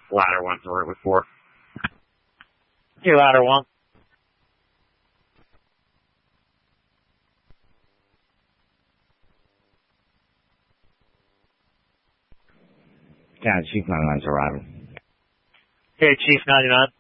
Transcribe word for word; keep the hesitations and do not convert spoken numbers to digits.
Ladder one for with four. Hey, ladder one. Yeah, Chief ninety-nine's arriving. Hey, Chief ninety-nine.